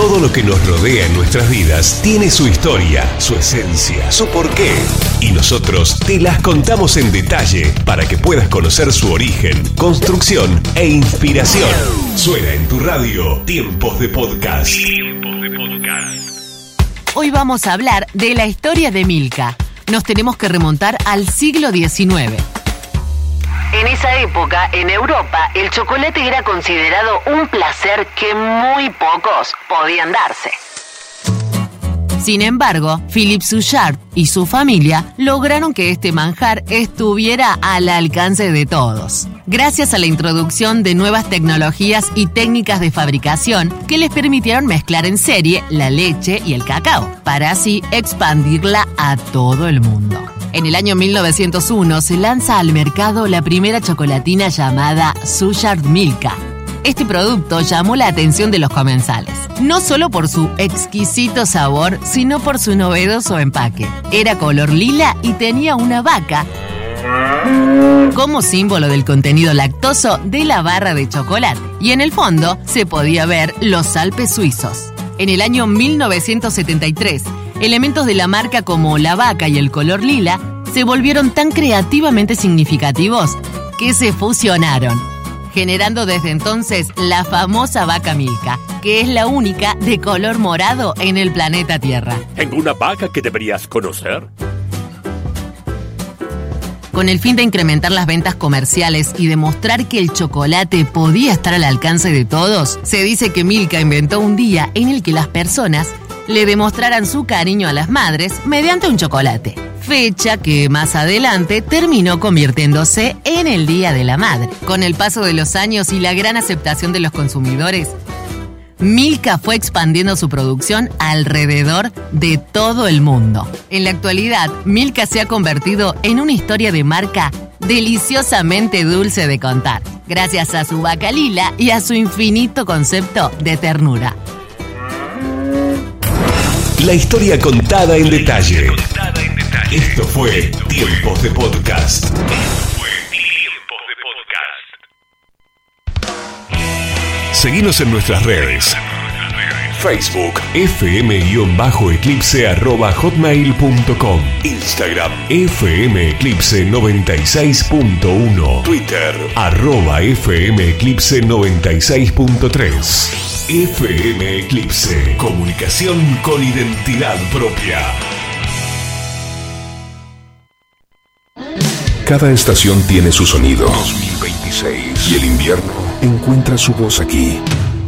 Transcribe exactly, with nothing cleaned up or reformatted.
Todo lo que nos rodea en nuestras vidas tiene su historia, su esencia, su porqué. Y nosotros te las contamos en detalle para que puedas conocer su origen, construcción e inspiración. Suena en tu radio Tiempos de Podcast. Tiempos de Podcast. Hoy vamos a hablar de la historia de Milka. Nos tenemos que remontar al siglo diecinueve. En esa época, en Europa, el chocolate era considerado un placer que muy pocos podían darse. Sin embargo, Philip Suchard y su familia lograron que este manjar estuviera al alcance de todos, gracias a la introducción de nuevas tecnologías y técnicas de fabricación que les permitieron mezclar en serie la leche y el cacao, para así expandirla a todo el mundo. En el año mil novecientos uno se lanza al mercado la primera chocolatina llamada Suchard Milka. Este producto llamó la atención de los comensales, no solo por su exquisito sabor, sino por su novedoso empaque. Era color lila y tenía una vaca como símbolo del contenido lactoso de la barra de chocolate. Y en el fondo se podía ver los Alpes suizos. En el año mil novecientos setenta y tres, elementos de la marca como la vaca y el color lila se volvieron tan creativamente significativos que se fusionaron, generando desde entonces la famosa vaca Milka, que es la única de color morado en el planeta Tierra. ¿Tengo una vaca que deberías conocer? Con el fin de incrementar las ventas comerciales y demostrar que el chocolate podía estar al alcance de todos, se dice que Milka inventó un día en el que las personas le demostraran su cariño a las madres mediante un chocolate, fecha que más adelante terminó convirtiéndose en el Día de la Madre. Con el paso de los años y la gran aceptación de los consumidores, Milka fue expandiendo su producción alrededor de todo el mundo. En la actualidad, Milka se ha convertido en una historia de marca deliciosamente dulce de contar, gracias a su vaca lila y a su infinito concepto de ternura. La historia contada en detalle. Esto fue Tiempos de Podcast. Seguinos en nuestras redes. Facebook, fm-eclipse arroba hotmail punto com. Instagram, fmeclipse noventa y seis punto uno. Twitter, arroba fmeclipse noventa y seis punto tres. F M Eclipse, comunicación con identidad propia. Cada estación tiene su sonido. dos mil veintiséis. Y el invierno encuentra su voz aquí.